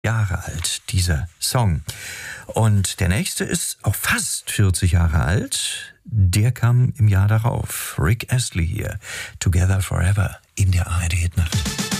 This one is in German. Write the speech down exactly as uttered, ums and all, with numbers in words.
Jahre alt, dieser Song. Und der nächste ist auch fast vierzig Jahre alt. Der kam im Jahr darauf. Rick Astley hier. Together Forever in der A R D Hitnacht.